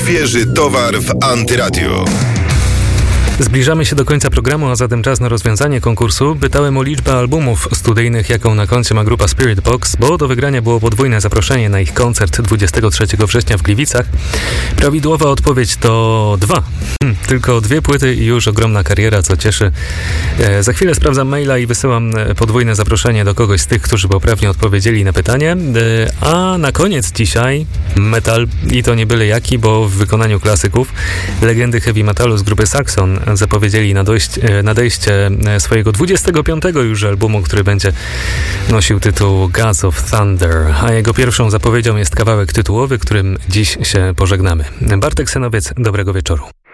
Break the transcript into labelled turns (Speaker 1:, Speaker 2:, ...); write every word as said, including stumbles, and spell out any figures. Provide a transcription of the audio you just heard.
Speaker 1: Świeży towar w Antyradio.
Speaker 2: Zbliżamy się do końca programu, a zatem czas na rozwiązanie konkursu. Pytałem o liczbę albumów studyjnych, jaką na koncie ma grupa Spirit Box, bo do wygrania było podwójne zaproszenie na ich koncert dwudziestego trzeciego września w Gliwicach. Prawidłowa odpowiedź to dwa. Hmm, tylko dwie płyty i już ogromna kariera, co cieszy. E, za chwilę sprawdzam maila i wysyłam podwójne zaproszenie do kogoś z tych, którzy poprawnie odpowiedzieli na pytanie. E, a na koniec dzisiaj metal, i to nie byle jaki, bo w wykonaniu klasyków legendy heavy metalu z grupy Saxon zapowiedzieli nadejście, nadejście swojego dwudziestego piątego już albumu, który będzie nosił tytuł Gods of Thunder, a jego pierwszą zapowiedzią jest kawałek tytułowy, którym dziś się pożegnamy. Bartek Synowiec, dobrego wieczoru.